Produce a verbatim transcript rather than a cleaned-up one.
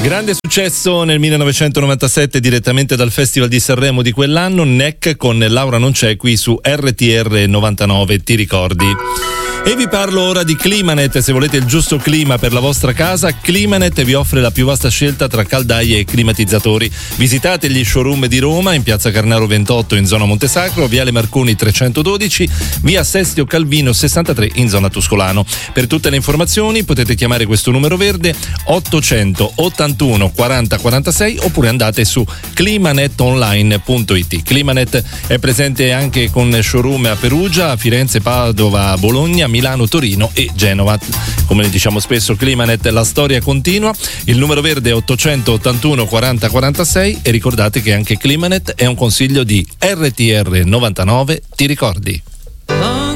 Grande successo nel millenovecentonovantasette direttamente dal Festival di Sanremo di quell'anno, N E C con Laura non c'è qui su R T R novantanove, ti ricordi? E vi parlo ora di Climanet. Se volete il giusto clima per la vostra casa, Climanet vi offre la più vasta scelta tra caldaie e climatizzatori. Visitate gli showroom di Roma in piazza Carnaro ventotto in zona Montesacro, viale Marconi trecentododici, via Sestio Calvino sessantatré in zona Tuscolano. Per tutte le informazioni potete chiamare questo numero verde ottocento ottantuno quaranta quarantasei oppure andate su climanetonline punto it. Climanet è presente anche con showroom a Perugia, a Firenze, Padova, Bologna, Milano, Torino e Genova. Come diciamo spesso, Climanet, la storia continua. Il numero verde è ottocento ottantuno quaranta quarantasei e ricordate che anche Climanet è un consiglio di R T R novantanove, ti ricordi?